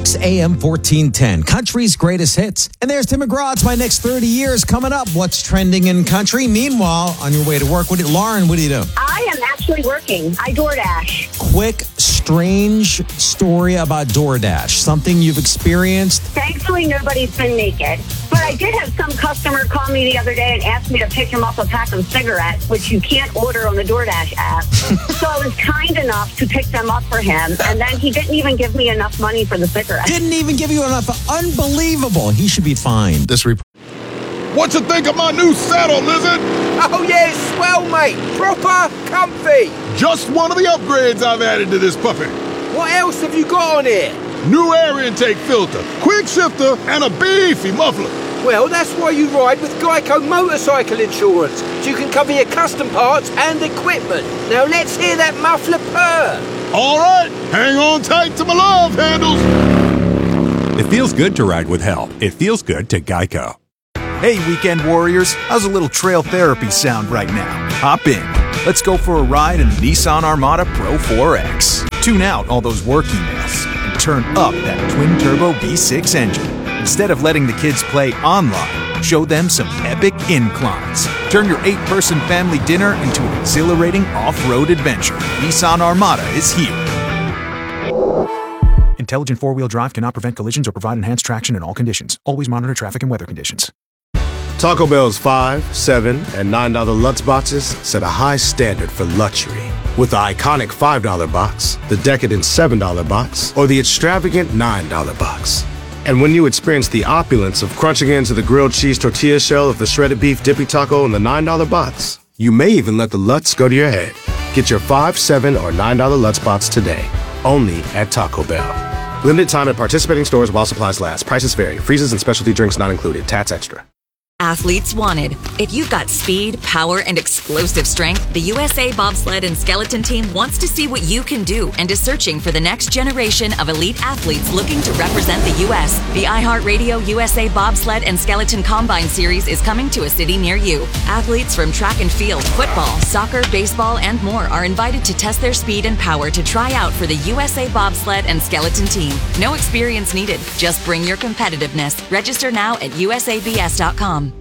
Kicks AM 1410, country's greatest hits. And there's Tim McGraw. It's my next 30 years coming up. What's trending in country? Meanwhile, on your way to work, Lauren, what do you do? I am actually working. I DoorDash. Quick, strange story about DoorDash. Something you've experienced? Thankfully, nobody's been naked. But I did have some customer call me the other day and ask me to pick him up a pack of cigarettes, which you can't order on the DoorDash app. So I was kind enough to pick them up for him, and then he didn't even give me enough money for the cigarettes. Didn't even give you enough. Unbelievable. He should be fined. What you think of my new saddle, Lizard? Oh yeah, it's swell, mate. Proper comfy. Just one of the upgrades I've added to this puppy. What else have you got on here? New air intake filter, quick shifter, and a beefy muffler. Well, that's why you ride with Geico Motorcycle Insurance, so you can cover your custom parts and equipment. Now let's hear that muffler purr. All right, hang on tight to my love handles. It feels good to ride with help. It feels good to Geico. Hey, weekend warriors, how's a little trail therapy sound right now? Hop in. Let's go for a ride in the Nissan Armada Pro 4X. Tune out all those work emails and turn up that twin-turbo V6 engine. Instead of letting the kids play online, show them some epic inclines. Turn your 8-person family dinner into an exhilarating off-road adventure. Nissan Armada is here. Intelligent four-wheel drive cannot prevent collisions or provide enhanced traction in all conditions. Always monitor traffic and weather conditions. Taco Bell's $5, $7, and $9 Lutz boxes set a high standard for luxury. With the iconic $5 box, the decadent $7 box, or the extravagant $9 box. And when you experience the opulence of crunching into the grilled cheese tortilla shell of the shredded beef dippy taco in the $9 box, you may even let the Lutz go to your head. Get your $5, $7, or $9 Lutz box today, only at Taco Bell. Limited time at participating stores while supplies last. Prices vary. Freezes and specialty drinks not included. Tats extra. Athletes wanted. If you've got speed, power, and explosive strength, the USA Bobsled and Skeleton Team wants to see what you can do and is searching for the next generation of elite athletes looking to represent the U.S. The iHeartRadio USA Bobsled and Skeleton Combine Series is coming to a city near you. Athletes from track and field, football, soccer, baseball, and more are invited to test their speed and power to try out for the USA Bobsled and Skeleton Team. No experience needed. Just bring your competitiveness. Register now at usabs.com.